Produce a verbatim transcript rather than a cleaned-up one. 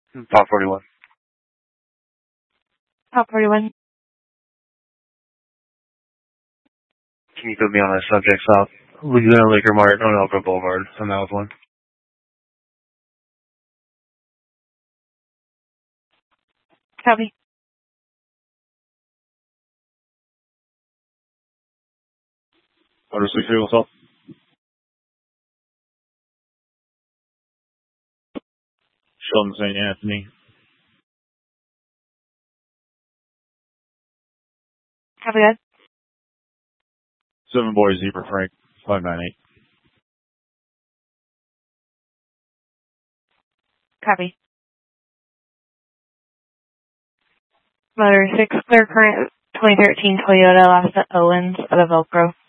Top forty-one. Top forty-one. Can you put me on a subject south? Laguna Liquor Mart on Elko Boulevard. I'm out with one. Copy. Motor six three, what's up? Sheldon Saint Anthony. Copy that. Seven Boys Zebra Frank, five nine eight. Copy. Motor six, clear current twenty thirteen Toyota Lasta Owens out of Elk Grove.